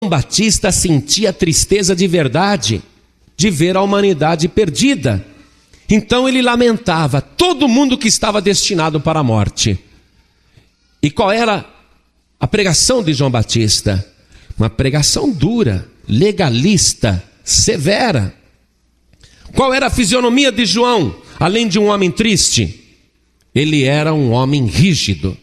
Batista sentia tristeza de verdade de ver a humanidade perdida. Então ele lamentava todo mundo que estava destinado para a morte. E qual era a pregação de João Batista? Uma pregação dura, legalista, severa. Qual era a fisionomia de João, além de um homem triste? Ele era um homem rígido.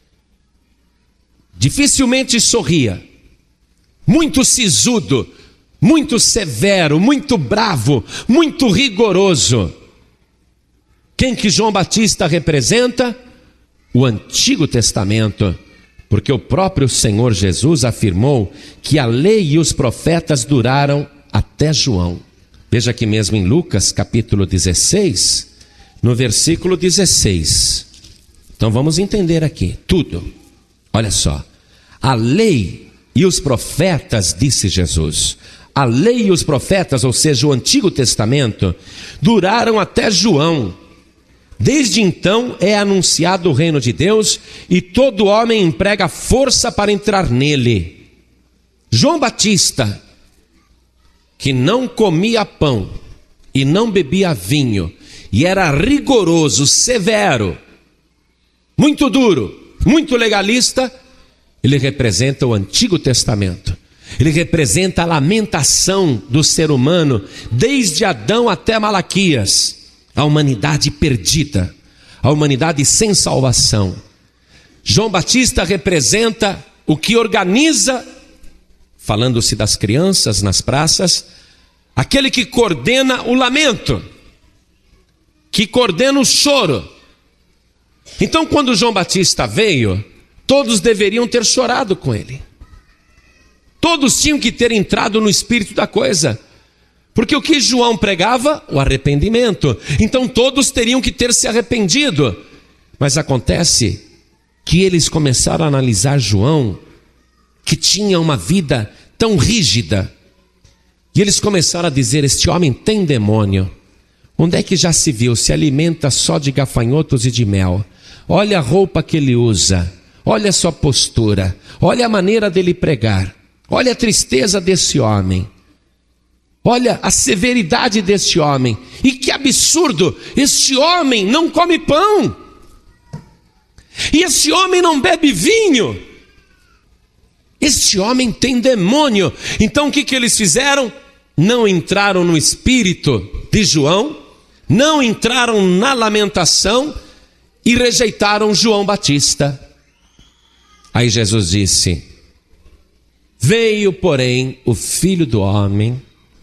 Dificilmente sorria. Muito sisudo, muito severo, muito bravo, muito rigoroso. Quem que João Batista representa? O Antigo Testamento, porque o próprio Senhor Jesus afirmou que a lei e os profetas duraram até João. Veja aqui mesmo em Lucas capítulo 16, no versículo 16. Então vamos entender aqui tudo. Olha só, a lei e os profetas, disse Jesus, a lei e os profetas, ou seja, o Antigo Testamento, duraram até João. Desde então é anunciado o reino de Deus e todo homem emprega força para entrar nele. João Batista, que não comia pão e não bebia vinho, e era rigoroso, severo, muito duro, muito legalista, ele representa o Antigo Testamento. Ele representa a lamentação do ser humano, desde Adão até Malaquias. A humanidade perdida, a humanidade sem salvação. João Batista representa o que organiza, falando-se das crianças nas praças, aquele que coordena o lamento, que coordena o choro. Então, quando João Batista veio, todos deveriam ter chorado com ele. Todos tinham que ter entrado no espírito da coisa. Porque o que João pregava? O arrependimento. Então todos teriam que ter se arrependido. Mas acontece que eles começaram a analisar João, que tinha uma vida tão rígida. E eles começaram a dizer: este homem tem demônio. Onde é que já se viu? Se alimenta só de gafanhotos e de mel. Olha a roupa que ele usa. Olha a sua postura. Olha a maneira dele pregar. Olha a tristeza desse homem. Olha a severidade deste homem. E que absurdo, este homem não come pão. E este homem não bebe vinho. Este homem tem demônio. Então o que eles fizeram? Não entraram no espírito de João, não entraram na lamentação e rejeitaram João Batista. Aí Jesus disse: veio, porém, o Filho do Homem,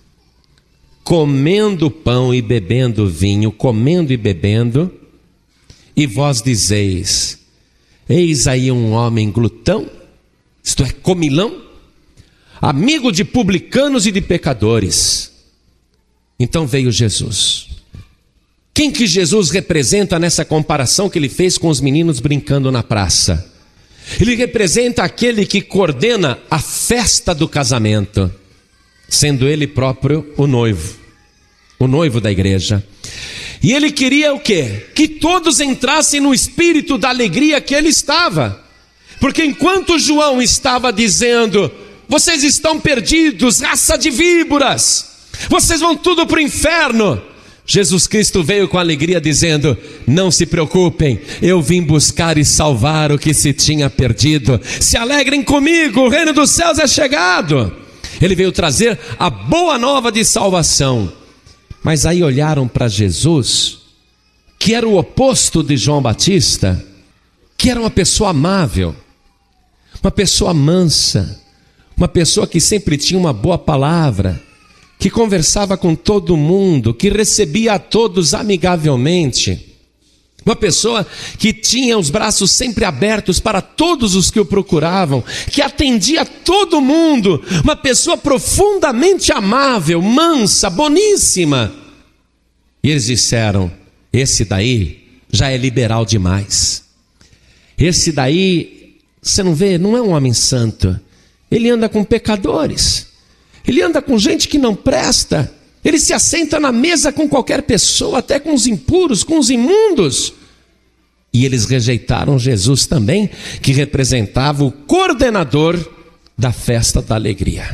comendo pão e bebendo vinho, comendo e bebendo, e vós dizeis: eis aí um homem glutão, isto é, comilão, amigo de publicanos e de pecadores. Então veio Jesus. Quem que Jesus representa nessa comparação que ele fez com os meninos brincando na praça? Ele representa aquele que coordena a festa do casamento, sendo ele próprio o noivo da igreja. E ele queria o quê? Que todos entrassem no espírito da alegria que ele estava. Porque enquanto João estava dizendo: vocês estão perdidos, raça de víboras, vocês vão tudo para o inferno, Jesus Cristo veio com alegria dizendo: não se preocupem, eu vim buscar e salvar o que se tinha perdido. Se alegrem comigo, o reino dos céus é chegado. Ele veio trazer a boa nova de salvação. Mas aí olharam para Jesus, que era o oposto de João Batista, que era uma pessoa amável, uma pessoa mansa, uma pessoa que sempre tinha uma boa palavra, que conversava com todo mundo, que recebia a todos amigavelmente. Uma pessoa que tinha os braços sempre abertos para todos os que o procuravam, que atendia todo mundo, uma pessoa profundamente amável, mansa, boníssima. E eles disseram: esse daí já é liberal demais. Esse daí, você não vê, não é um homem santo. Ele anda com pecadores, ele anda com gente que não presta. Ele se assenta na mesa com qualquer pessoa, até com os impuros, com os imundos. E eles rejeitaram Jesus também, que representava o coordenador da festa da alegria.